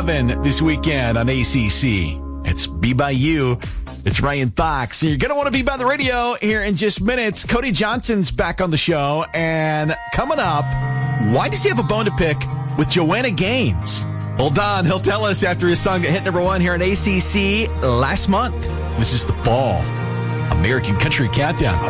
7 this weekend on ACC. It's Be By You. It's Ryan Fox. You're going to want to be by the radio here in just minutes. Cody Johnson's back on the show. And coming up, why does he have a bone to pick with Joanna Gaines? Hold on. He'll tell us after his song that hit number 1 here on ACC last month. This is The Fall, American Country Countdown.